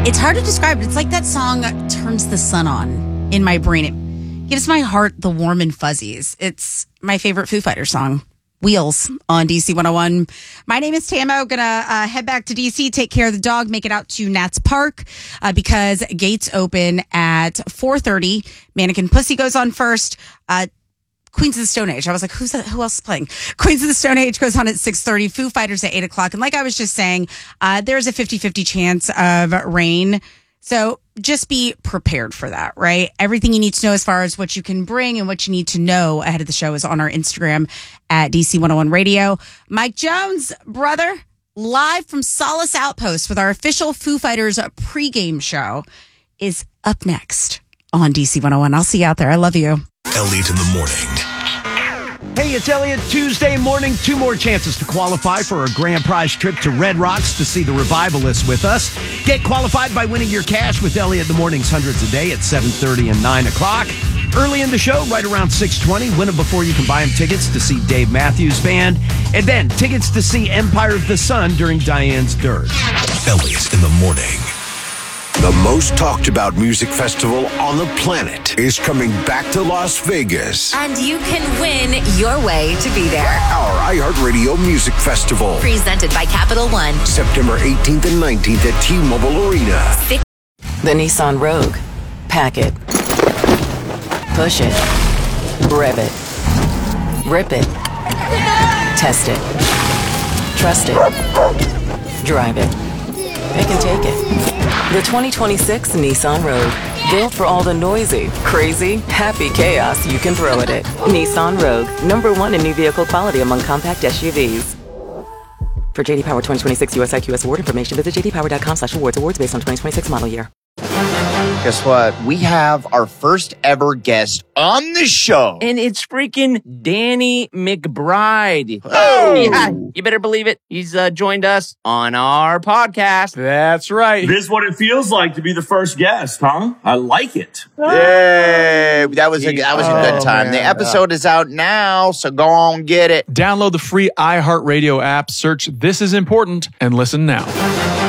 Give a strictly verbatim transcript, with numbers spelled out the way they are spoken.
It's hard to describe. It's like that song turns the sun on in my brain. It gives my heart the warm and fuzzies. It's my favorite Foo Fighters song, Wheels, on D C one oh one. My name is Tamo. Gonna uh, head back to D C, take care of the dog, make it out to Nats Park uh, because gates open at four thirty. Mannequin Pussy goes on first. Uh, Queens of the Stone Age. I was like, who's that? Who else is playing? Queens of the Stone Age goes on at six thirty. Foo Fighters at eight o'clock. And like I was just saying, uh, there's a fifty-fifty chance of rain. So just be prepared for that, right? Everything you need to know as far as what you can bring and what you need to know ahead of the show is on our Instagram at D C one oh one Radio. Mike Jones, brother, live from Solace Outpost with our official Foo Fighters pregame show is up next on D C one oh one. I'll see you out there. I love you. Elliot in the morning. Hey, it's Elliot. Tuesday morning, two more chances to qualify for a grand prize trip to Red Rocks to see the Revivalists with us. Get qualified by winning your cash with Elliot in the morning's hundreds a day at seven thirty and nine o'clock. Early in the show, right around six twenty, win them before you can buy them tickets to see Dave Matthews Band. And then tickets to see Empire of the Sun during Diane's Dirt. Elliot in the morning. The most talked about music festival on the planet is coming back to Las Vegas. And you can win your way to be there. Our iHeartRadio Music Festival. Presented by Capital One. September eighteenth and nineteenth at T-Mobile Arena. The Nissan Rogue. Pack it. Push it. Rev it. Rip it. Test it. Trust it. Drive it. It can take it. The twenty twenty-six Nissan Rogue. Built for all the noisy, crazy, happy chaos you can throw at it. Nissan Rogue. Number one in new vehicle quality among compact S U Vs. For J D Power twenty twenty-six U S I Q S award information, visit j d power dot com slash awards. Awards based on twenty twenty-six model year. Guess what? We have our first ever guest on the show. And it's freaking Danny McBride. Oh! Yeah, you better believe it. He's uh, joined us on our podcast. That's right. This is what it feels like to be the first guest, huh? I like it. Yay! That was a, that was a good Oh, time. man. The episode is out now, so go on get it. Download the free iHeartRadio app, search This Is Important, and listen now.